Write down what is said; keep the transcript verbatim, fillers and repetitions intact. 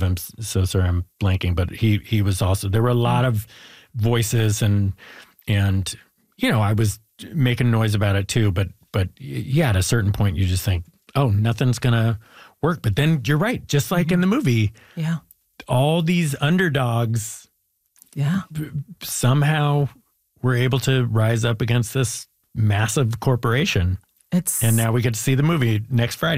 of. I'm so sorry, I'm blanking, but he he was also, there were a lot of voices and, and you know, I was making noise about it too, but, but yeah, at a certain point you just think, oh, nothing's going to work. But then you're right. Just like mm-hmm. in the movie, yeah, all these underdogs yeah, b- somehow were able to rise up against this massive corporation. It's and now we get to see the movie next Friday.